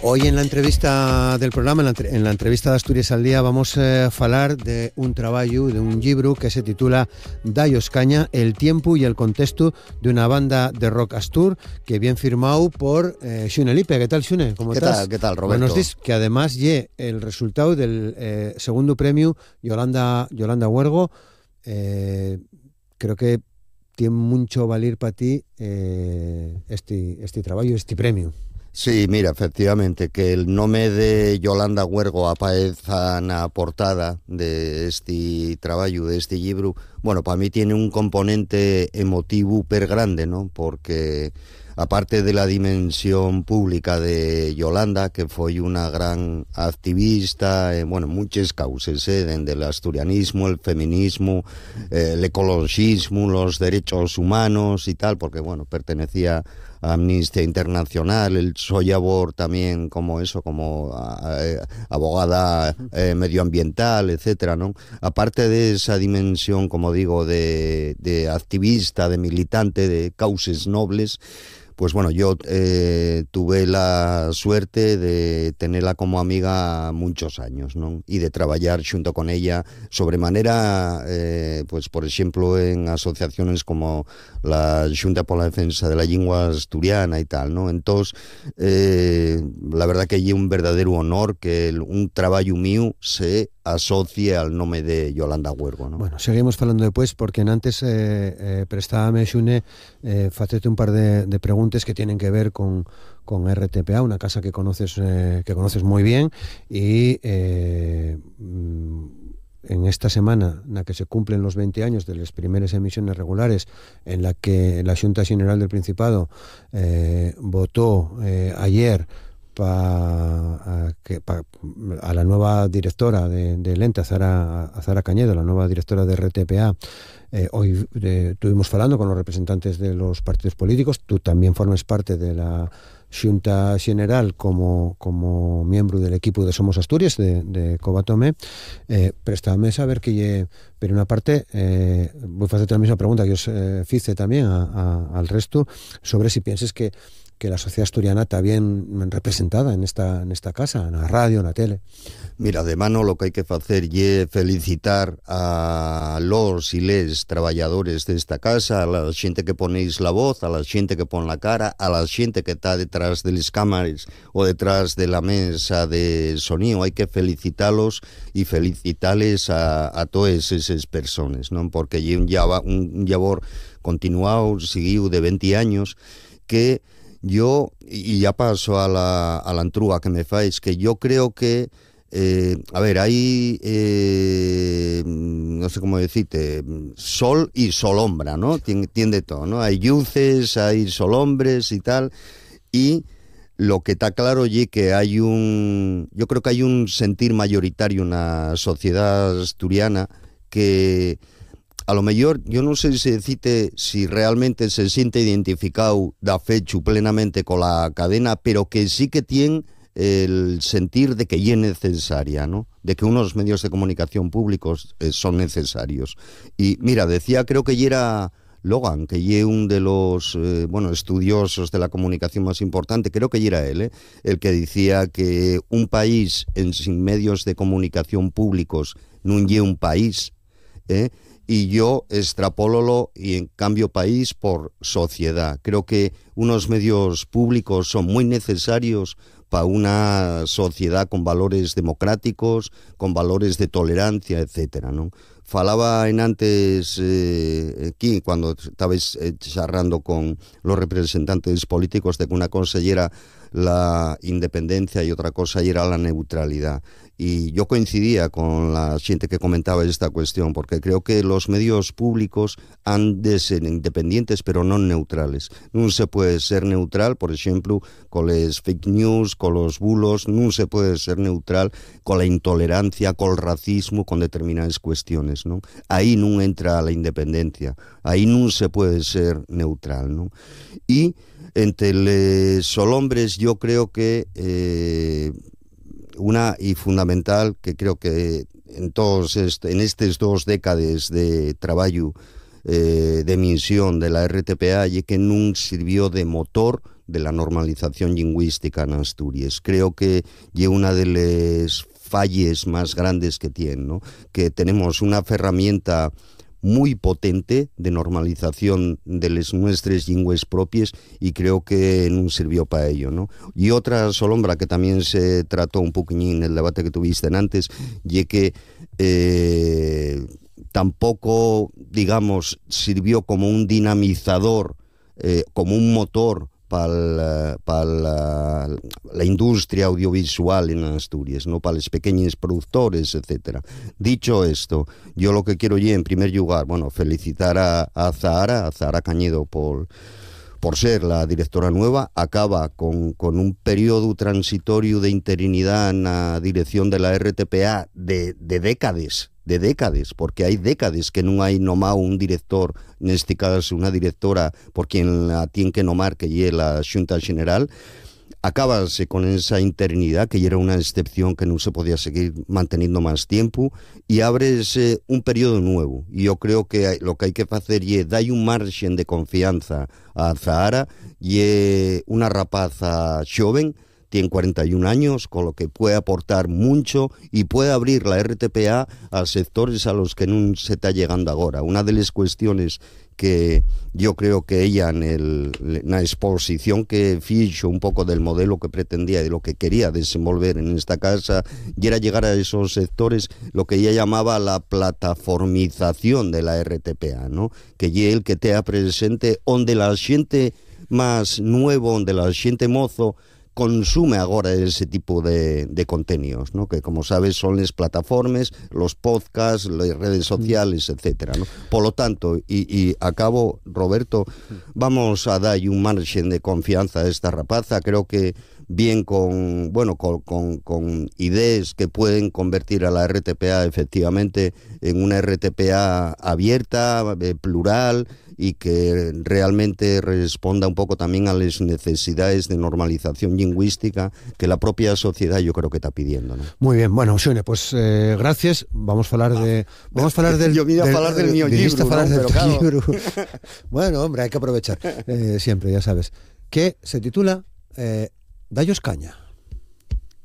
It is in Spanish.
Hoy en la entrevista del programa, en la entrevista de Asturias al Día, vamos a falar de un traballo, de un libro que se titula Dallos Caña, el tiempo y el contexto de una banda de rock astur, que bien firmado por Xune Lipe. ¿Qué tal, Xune? ¿Cómo estás? ¿Qué tal, Roberto? Buenos días, que además el resultado del segundo premio Yolanda Huergo, creo que tiene mucho valer para ti este trabajo, este premio. Sí, mira, efectivamente, que el nome de Yolanda Huergo apareza na portada de este traballo, de este libro, bueno, para mí tiene un componente emotivo per grande, ¿no? Porque aparte de la dimensión pública de Yolanda, que fue una gran activista, bueno, muchas causas, desde el asturianismo, el feminismo, el ecologismo, los derechos humanos y tal, porque, bueno, pertenecía a Amnistía Internacional, el su labor también como abogada medioambiental, etcétera, ¿no? Aparte de esa dimensión, como digo, de activista, de militante, de causas nobles, pues bueno, yo tuve la suerte de tenerla como amiga muchos años, ¿no? Y de trabajar junto con ella sobremanera, pues por ejemplo, en asociaciones como la Xunta por la Defensa de la Lengua Asturiana y tal, ¿no? Entonces, la verdad que es un verdadero honor que un trabajo mío se asocie al nombre de Yolanda Huergo, ¿no? Bueno, seguimos falando después, porque antes prestábame, Xune, facerte un par de preguntas que tienen que ver con RTPA, una casa que conoces muy bien, y en esta semana en la que se cumplen los 20 años de las primeras emisiones regulares, en la que la Xunta General del Principado votó ayer a la nueva directora del ente, a Zara Cañedo, la nueva directora de RTPA. Hoy estuvimos hablando con los representantes de los partidos políticos. Tú también formas parte de la Xunta General como miembro del equipo de Somos Asturias de Covatome. Préstame saber que, por una parte, voy a hacerte la misma pregunta que os hice también al resto, sobre si piensas que la sociedad asturiana está bien representada en esta casa, en la radio, en la tele. Mira, de mano lo que hay que hacer es felicitar a los y les trabajadores de esta casa, a la gente que ponéis la voz, a la gente que pone la cara, a la gente que está detrás de las cámaras o detrás de la mesa de sonido. Hay que felicitarlos y felicitarles a todas esas personas, ¿no? Porque hay un labor continuado, seguido de 20 años, que yo, y ya paso a la entrúa que me fais, que yo creo que hay no sé cómo decirte, sol y solombra, ¿no? Tiene todo, ¿no? Hay luces, hay solombres y tal, y lo que está claro es que yo creo que hay un sentir mayoritario en la sociedad asturiana que a lo mejor, yo no sé si realmente se siente identificado da fechu plenamente con la cadena, pero que sí que tiene el sentir de que ya es necesaria, ¿no? De que unos medios de comunicación públicos son necesarios. Y mira, decía, creo que ya era Logan, que ya uno de los estudiosos de la comunicación más importante, creo que ya era él, el que decía que un país sin medios de comunicación públicos no es un país, y yo extrapólolo y en cambio país por sociedad. Creo que unos medios públicos son muy necesarios para una sociedad con valores democráticos, con valores de tolerancia, etcétera, ¿no? Falaba antes aquí, cuando estabais charlando con los representantes políticos, de que una cosa era la independencia y otra cosa era la neutralidad. Y yo coincidía con la gente que comentaba esta cuestión, porque creo que los medios públicos han de ser independientes, pero no neutrales. No se puede ser neutral, por ejemplo, con las fake news, con los bulos, no se puede ser neutral con la intolerancia, con el racismo, con determinadas cuestiones, ¿no? Ahí no entra la independencia, ahí no se puede ser neutral, ¿no? Y entre los solombres yo creo que una y fundamental, que creo que en estas 2 décadas de trabajo de emisión de la RTPA, y que non sirvió de motor de la normalización lingüística en Asturias. Creo que es una de las falles más grandes que tiene, ¿no? Que tenemos una herramienta muy potente de normalización de las nuestras lingües propias y creo que no sirvió para ello, ¿no? Y otra solombra que también se trató un poquín en el debate que tuviste antes, y que tampoco, digamos, sirvió como un dinamizador, como un motor para la industria audiovisual en Asturias, ¿no? Para los pequeños productores, etcétera. Dicho esto, yo lo que quiero en primer lugar, bueno, felicitar a Zahara Cañedo por ser la directora nueva. Acaba con un periodo transitorio de interinidad en la dirección de la RTPA de décadas, porque hay décadas que no hay nomado un director, en este caso una directora, por quien la tiene que nomar, que es la Xunta General. Acábase con esa interinidad, que ya era una excepción que no se podía seguir manteniendo más tiempo, y ábrese un periodo nuevo. Y yo creo que lo que hay que hacer es dar un margen de confianza a Zahara, y una rapaza joven, tiene 41 años, con lo que puede aportar mucho y puede abrir la RTPA a sectores a los que no se está llegando ahora. Una de las cuestiones que yo creo que ella en la exposición que hizo un poco del modelo que pretendía y de lo que quería desenvolver en esta casa, y era llegar a esos sectores, lo que ella llamaba la plataformización de la RTPA, ¿no? Que es el que te presente donde la gente más nuevo, donde la gente mozo consume ahora ese tipo de contenidos, ¿no? Que, como sabes, son las plataformas, los podcasts, las redes sociales, etcétera, ¿no? Por lo tanto, y acabo, Roberto, vamos a dar un margen de confianza a esta rapaza. Creo que bien con ideas que pueden convertir a la RTPA efectivamente en una RTPA abierta, plural, y que realmente responda un poco también a las necesidades de normalización lingüística que la propia sociedad yo creo que está pidiendo, ¿no? Muy bien, bueno, Xune, pues gracias. Vamos a hablar del... Yo vine a hablar del mío libro, ¿no? Pero claro. Libro. Bueno, hombre, hay que aprovechar siempre, ya sabes. Que se titula Dallos Caña.